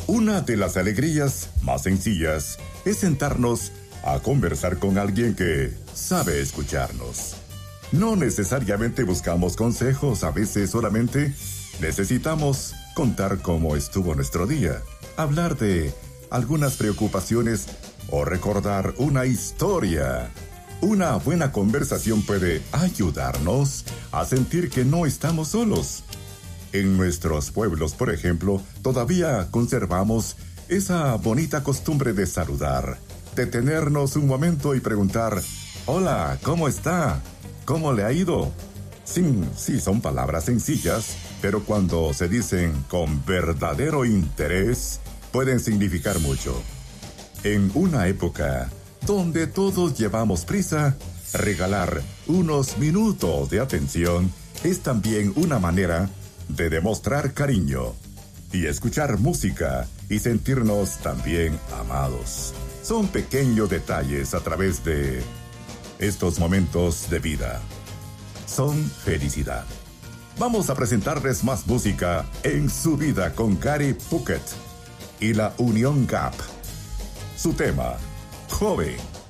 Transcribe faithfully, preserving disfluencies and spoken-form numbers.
Una de las alegrías más sencillas es sentarnos a conversar con alguien que sabe escucharnos. No necesariamente buscamos consejos, a veces solamente necesitamos contar cómo estuvo nuestro día, hablar de algunas preocupaciones o recordar una historia. Una buena conversación puede ayudarnos a sentir que no estamos solos. En nuestros pueblos, por ejemplo, todavía conservamos esa bonita costumbre de saludar, detenernos un momento y preguntar: «Hola, ¿cómo está? ¿Cómo le ha ido?». Sí, sí, son palabras sencillas, pero cuando se dicen con verdadero interés, pueden significar mucho. En una época donde todos llevamos prisa, regalar unos minutos de atención es también una manera de demostrar cariño y escuchar música y sentirnos también amados. Son pequeños detalles a través de estos momentos de vida. Son felicidad. Vamos a presentarles más música en Su Vida con Gary Puckett y la Unión Gap. Su tema, Joven.